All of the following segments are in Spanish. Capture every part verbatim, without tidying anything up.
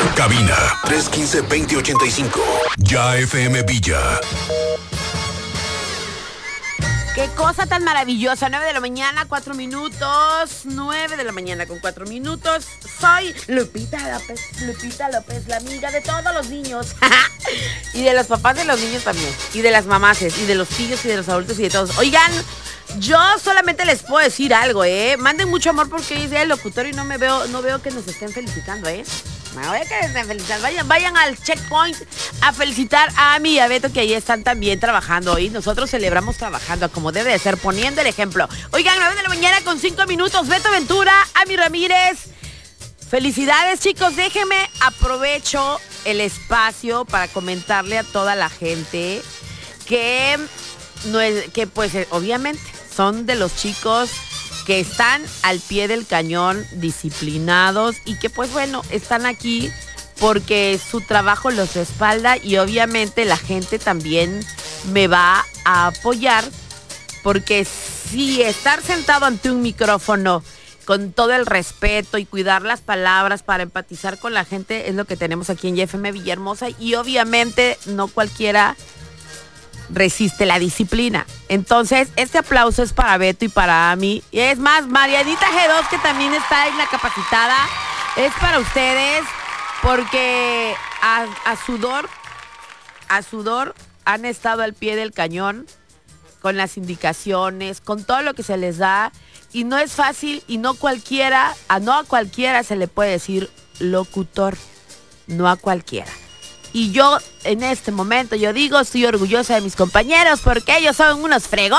Cabina tres uno cinco, dos cero ocho cinco. Ya F M Villa. Qué cosa tan maravillosa. nueve de la mañana, cuatro minutos. nueve de la mañana con cuatro minutos. Soy Lupita López. Lupita López, la amiga de todos los niños. Y de los papás de los niños también. Y de las mamases. Y de los tíos y de los adultos y de todos. Oigan, yo solamente les puedo decir algo, ¿eh? Manden mucho amor porque hoy es el locutor y no me veo, no veo que nos estén felicitando, ¿eh? Me voy a que estén felicitando. Vayan, vayan al checkpoint a felicitar a Ami y a Beto, que ahí están también trabajando hoy. Nosotros celebramos trabajando como debe de ser, poniendo el ejemplo. Oigan, nueve de la mañana con cinco minutos. Beto Ventura, Ami Ramírez. Felicidades, chicos. Déjenme, aprovecho el espacio para comentarle a toda la gente que, no es, que pues obviamente son de los chicos que están al pie del cañón, disciplinados y que pues bueno, están aquí porque su trabajo los respalda y obviamente la gente también me va a apoyar porque si estar sentado ante un micrófono con todo el respeto y cuidar las palabras para empatizar con la gente es lo que tenemos aquí en Y F M Villahermosa y obviamente no cualquiera resiste la disciplina. Entonces, este aplauso es para Beto y para Ami. Y es más, Marianita G dos, que también está en la capacitada, es para ustedes porque a, a sudor, a sudor han estado al pie del cañón con las indicaciones, con todo lo que se les da. Y no es fácil y no cualquiera, a no a cualquiera se le puede decir locutor, no a cualquiera. Y yo, en este momento, yo digo, estoy orgullosa de mis compañeros porque ellos son unos fregones.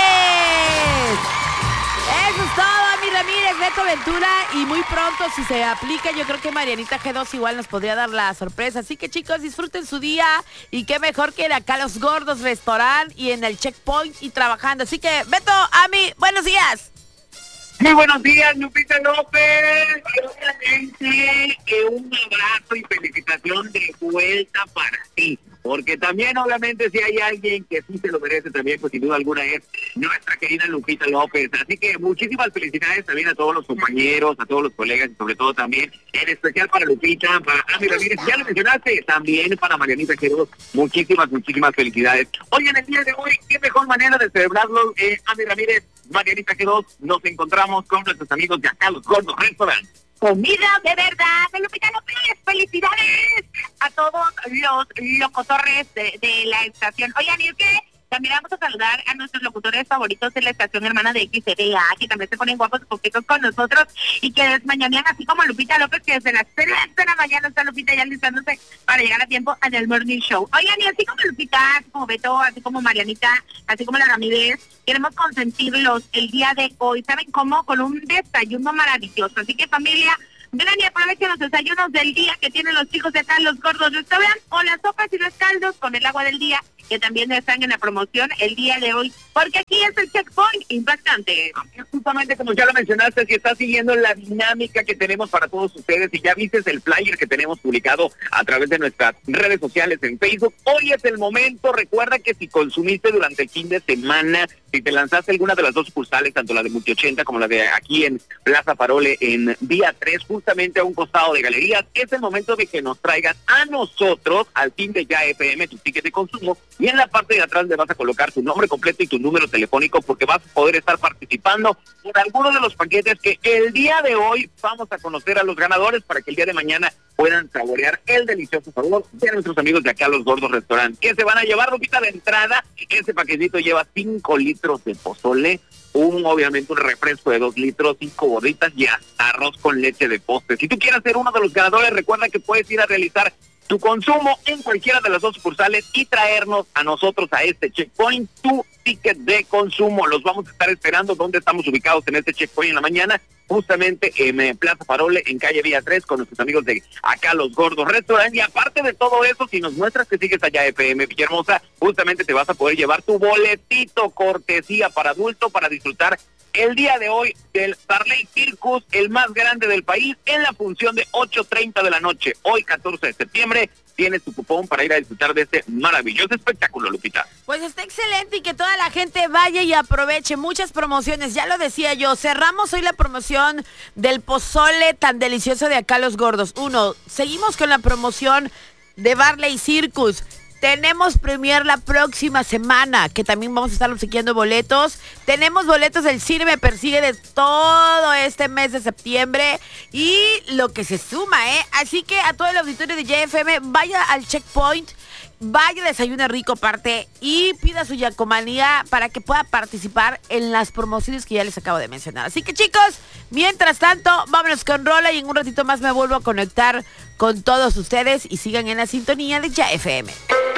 Eso es todo, Ami Ramírez, Beto Ventura. Y muy pronto, si se aplica, yo creo que Marianita G dos igual nos podría dar la sorpresa. Así que, chicos, disfruten su día. Y qué mejor que ir acá a Los Gordos Restaurant y en el Checkpoint y trabajando. Así que, Beto, Ami, buenos días. Muy buenos días, Lupita López. Obviamente que un abrazo y felicitación de vuelta para ti. Porque también, obviamente, si hay alguien que sí se lo merece también, pues sin duda alguna es nuestra querida Lupita López. Así que muchísimas felicidades también a todos los compañeros, a todos los colegas y sobre todo también, en especial para Lupita, para Ami Ramírez. Ya lo mencionaste, también para Marianita G dos. Muchísimas, muchísimas felicidades. Hoy en el día de hoy, qué mejor manera de celebrarlo, eh, Ami Ramírez, Marianita G dos. Nos encontramos con nuestros amigos de acá, Los Gordos Restaurant. Comida de verdad, de Lupita López. Felicidades a todos los locutores de, de la estación. Oigan, y es que también vamos a saludar a nuestros locutores favoritos de la estación hermana de X R A, que también se ponen guapos y coquetos con nosotros y que desmañanean así como Lupita López, que desde las tres de la mañana está Lupita ya listándose para llegar a tiempo en el Morning Show. Oigan, y así como Lupita, así como Beto, así como Marianita, así como la Ramírez, queremos consentirlos el día de hoy. ¿Saben cómo? Con un desayuno maravilloso. Así que, familia, vengan y aprovechen los desayunos del día que tienen los chicos de acá, Los Gordos Restaurant, o las sopas y los caldos con el agua del día, que también están en la promoción el día de hoy, porque aquí es el Checkpoint impactante. Justamente como ya lo mencionaste, si estás siguiendo la dinámica que tenemos para todos ustedes y ya viste el flyer que tenemos publicado a través de nuestras redes sociales en Facebook, hoy es el momento. Recuerda que si consumiste durante el fin de semana, si te lanzaste alguna de las dos sucursales, tanto la de Multi ochenta como la de aquí en Plaza Parole en Vía tres, justamente a un costado de Galerías, es el momento de que nos traigas a nosotros, al fin de Ya F M, tu ticket de consumo, y en la parte de atrás le vas a colocar tu nombre completo y tu número telefónico, porque vas a poder estar participando por algunos de los paquetes que el día de hoy vamos a conocer a los ganadores para que el día de mañana puedan saborear el delicioso sabor de nuestros amigos de acá, Los Gordos Restaurant. ¿Qué se van a llevar, Lupita, de entrada? Ese paquetito lleva cinco litros de pozole, un, obviamente, un refresco de dos litros, cinco gorditas y hasta arroz con leche de postre. Si tú quieres ser uno de los ganadores, recuerda que puedes ir a realizar tu consumo en cualquiera de las dos sucursales y traernos a nosotros a este Checkpoint tu ticket de consumo. Los vamos a estar esperando. ¿Dónde estamos ubicados en este Checkpoint en la mañana? Justamente en eh, Plaza Parole, en calle Vía tres, con nuestros amigos de acá, Los Gordos Restaurant. Y aparte de todo eso, si nos muestras que sigues allá F M Villahermosa, justamente te vas a poder llevar tu boletito cortesía para adulto para disfrutar el día de hoy del Starley Circus, el más grande del país, en la función de ocho treinta de la noche. Hoy, catorce de septiembre, tienes tu cupón para ir a disfrutar de este maravilloso espectáculo, Lupita. Pues está excelente y que toda la gente vaya y aproveche muchas promociones. Ya lo decía yo, cerramos hoy la promoción del pozole tan delicioso de acá Los Gordos. Uno, seguimos con la promoción de Barley Circus. Tenemos premier la próxima semana, que también vamos a estar obsequiando boletos. Tenemos boletos del Cine Me Persigue de todo este mes de septiembre. Y lo que se suma, ¿eh? Así que a todo el auditorio de Ya F M, vaya al Checkpoint, vaya, desayune rico aparte y pida su yacomanía para que pueda participar en las promociones que ya les acabo de mencionar. Así que, chicos, mientras tanto, vámonos con rola y en un ratito más me vuelvo a conectar con todos ustedes y sigan en la sintonía de Ya F M.